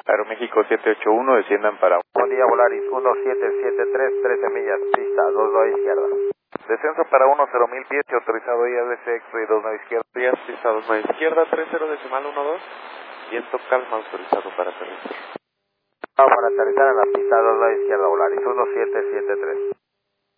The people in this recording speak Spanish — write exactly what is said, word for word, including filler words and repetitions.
Aeroméxico siete ocho uno, desciendan para... Buen día, Volaris uno siete siete tres, trece millas, pista, dos nueve izquierda. Descenso para uno cero mil pies, autorizado I A B C X-Ray dos nueve izquierda. Días, pista dos nueve izquierda, tres cero decimal uno dos. Viento calma, autorizado para aterrizar. Vamos para aterrizar en la pista dos nueve izquierda, Volaris uno siete siete tres.